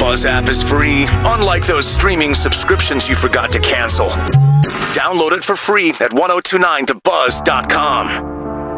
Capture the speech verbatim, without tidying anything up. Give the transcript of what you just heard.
Buzz app is free, unlike those streaming subscriptions you forgot to cancel. Download it for free at ten twenty-nine the buzz dot com.